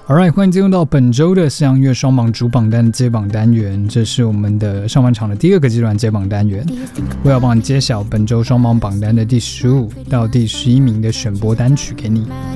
Alright， 欢迎进入到本周的西洋乐双榜主榜单揭榜单元，这是我们的上半场的第二个阶段揭榜单元。我要帮你揭晓本周双榜榜单的第15到第11名的选播单曲给你。